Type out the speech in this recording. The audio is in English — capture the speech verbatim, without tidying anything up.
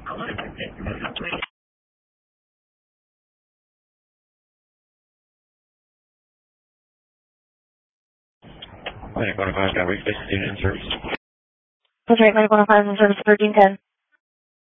Clinic one oh five got weekday student in service. That's right, Clinic one oh five in service thirteen ten.